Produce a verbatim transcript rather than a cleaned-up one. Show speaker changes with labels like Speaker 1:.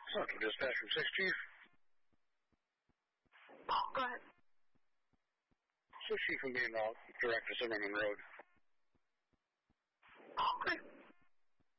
Speaker 1: Central Dispatch from six, Chief.
Speaker 2: Go ahead.
Speaker 1: six, Chief from being uh, direct to Zimmerman Road.
Speaker 2: Okay.